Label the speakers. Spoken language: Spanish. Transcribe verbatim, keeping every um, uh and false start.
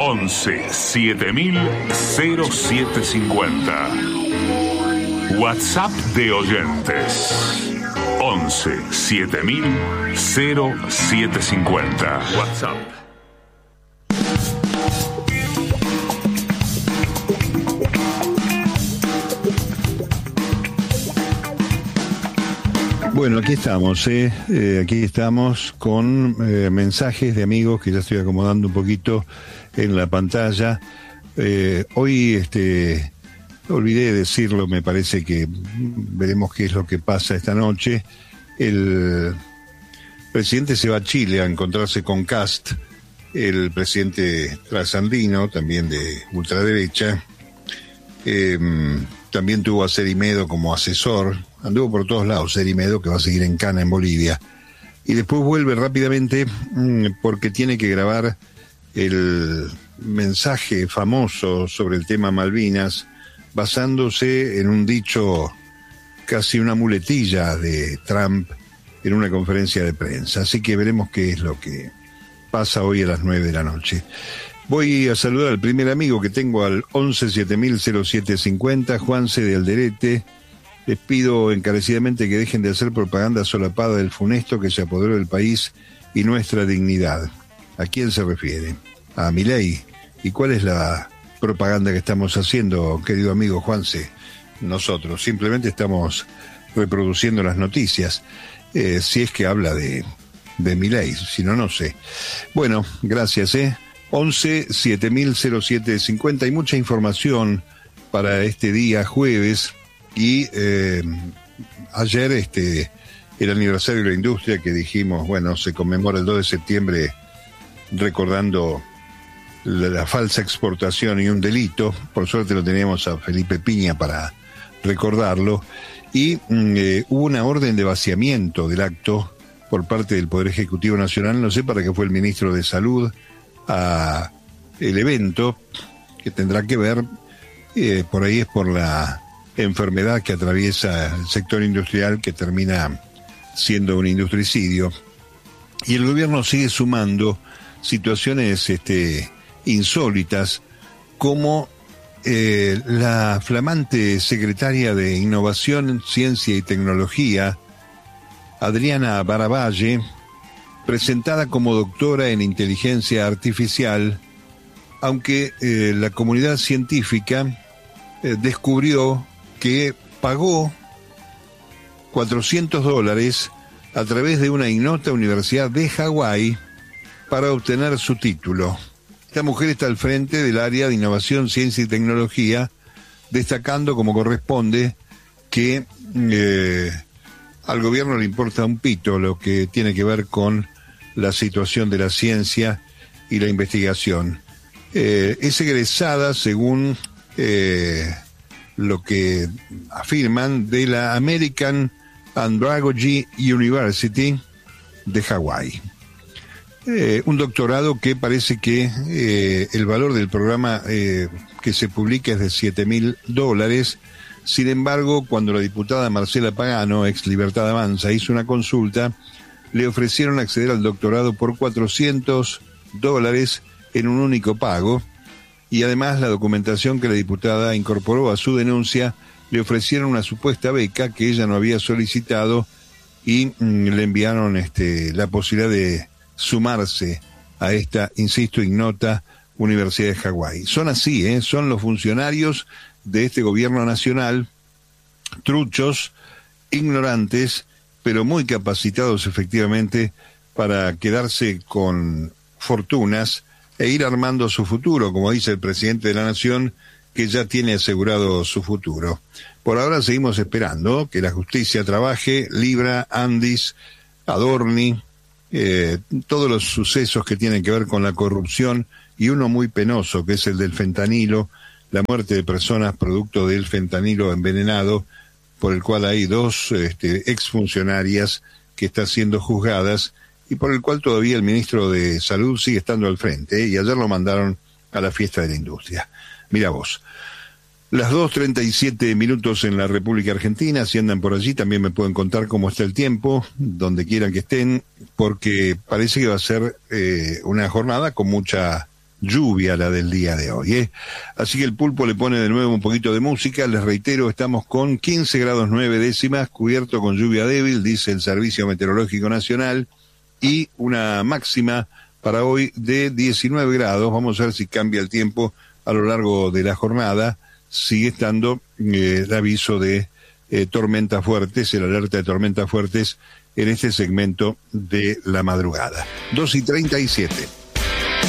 Speaker 1: once siete mil cero siete cincuenta. WhatsApp de oyentes once siete mil cero siete cincuenta. WhatsApp.
Speaker 2: Bueno, aquí estamos, eh. Eh, aquí estamos con eh, mensajes de amigos que ya estoy acomodando un poquito en la pantalla. Eh, hoy, este, olvidé decirlo, me parece que veremos qué es lo que pasa esta noche. El presidente se va a Chile a encontrarse con Kast, el presidente trasandino, también de ultraderecha. Eh, también tuvo a Cerimedo como asesor. Anduvo por todos lados Cerimedo, que va a seguir en Cana, en Bolivia. Y después vuelve rápidamente mmm, porque tiene que grabar el mensaje famoso sobre el tema Malvinas, basándose en un dicho, casi una muletilla de Trump en una conferencia de prensa. Así que veremos qué es lo que pasa hoy a las nueve de la noche. Voy a saludar al primer amigo que tengo al once siete mil cero siete cincuenta, Juanse de Alderete. Les pido encarecidamente que dejen de hacer propaganda solapada del funesto que se apoderó del país y nuestra dignidad. ¿A quién se refiere? A Milei. ¿Y cuál es la propaganda que estamos haciendo, querido amigo Juanse? Nosotros simplemente estamos reproduciendo las noticias, eh, si es que habla de, de Milei, si no, no sé. Bueno, gracias, ¿eh? once siete mil cero siete cincuenta. Hay mucha información para este día jueves. Y eh, ayer este el aniversario de la industria que dijimos, bueno, se conmemora el dos de septiembre recordando la, la falsa exportación y un delito. Por suerte lo teníamos a Felipe Piña para recordarlo. Y eh, hubo una orden de vaciamiento del acto por parte del Poder Ejecutivo Nacional, no sé para qué fue el ministro de Salud a el evento, que tendrá que ver, eh, por ahí es por la enfermedad que atraviesa el sector industrial, que termina siendo un industricidio, y el gobierno sigue sumando situaciones este, insólitas, como eh, la flamante secretaria de Innovación, Ciencia y Tecnología, Adriana Baravalle, presentada como doctora en inteligencia artificial, aunque eh, la comunidad científica eh, descubrió que pagó cuatrocientos dólares a través de una ignota universidad de Hawái para obtener su título. Esta mujer está al frente del área de innovación, ciencia y tecnología, destacando como corresponde que eh, al gobierno le importa un pito lo que tiene que ver con la situación de la ciencia y la investigación. Eh, es egresada, según eh, lo que afirman, de la American Andragogy University de Hawái. Eh, un doctorado que parece que eh, el valor del programa eh, que se publica es de siete mil dólares. Sin embargo, cuando la diputada Marcela Pagano, ex Libertad Avanza, hizo una consulta, le ofrecieron acceder al doctorado por cuatrocientos dólares en un único pago. Y además la documentación que la diputada incorporó a su denuncia, le ofrecieron una supuesta beca que ella no había solicitado y mm, le enviaron este, la posibilidad de sumarse a esta, insisto, ignota Universidad de Hawái. Son así, ¿eh? Son los funcionarios de este gobierno nacional, truchos, ignorantes, pero muy capacitados efectivamente para quedarse con fortunas e ir armando su futuro, como dice el presidente de la Nación, que ya tiene asegurado su futuro. Por ahora seguimos esperando que la justicia trabaje, Libra, Andis, Adorni, eh, todos los sucesos que tienen que ver con la corrupción, y uno muy penoso, que es el del fentanilo, la muerte de personas producto del fentanilo envenenado, por el cual hay dos este, exfuncionarias que están siendo juzgadas, y por el cual todavía el ministro de Salud sigue estando al frente, ¿eh? Y ayer lo mandaron a la fiesta de la industria. Mira vos. Las dos treinta y siete minutos en la República Argentina. Si andan por allí también me pueden contar cómo está el tiempo, donde quieran que estén, porque parece que va a ser eh, una jornada con mucha lluvia la del día de hoy, ¿eh? Así que el Pulpo le pone de nuevo un poquito de música. Les reitero, estamos con quince grados nueve décimas, cubierto con lluvia débil, dice el Servicio Meteorológico Nacional, y una máxima para hoy de diecinueve grados. Vamos a ver si cambia el tiempo a lo largo de la jornada. Sigue estando eh, el aviso de eh, tormentas fuertes, el alerta de tormentas fuertes en este segmento de la madrugada. dos y treinta y siete.